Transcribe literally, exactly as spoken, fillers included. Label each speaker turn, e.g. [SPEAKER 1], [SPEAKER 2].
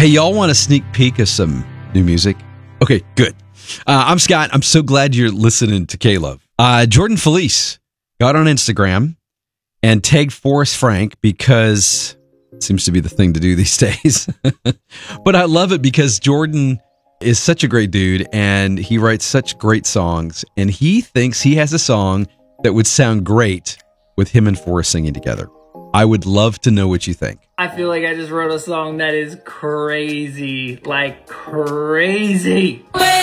[SPEAKER 1] Hey, y'all want a sneak peek of some new music? Okay, good. Uh, I'm Scott. I'm so glad you're listening to K-Love. Uh, Jordan Felice got on Instagram and tagged Forrest Frank because it seems to be the thing to do these days. But I love it because Jordan is such a great dude and he writes such great songs. And he thinks he has a song that would sound great with him and Forrest singing together. I would love to know what you think.
[SPEAKER 2] I feel like I just wrote a song that is crazy, like crazy.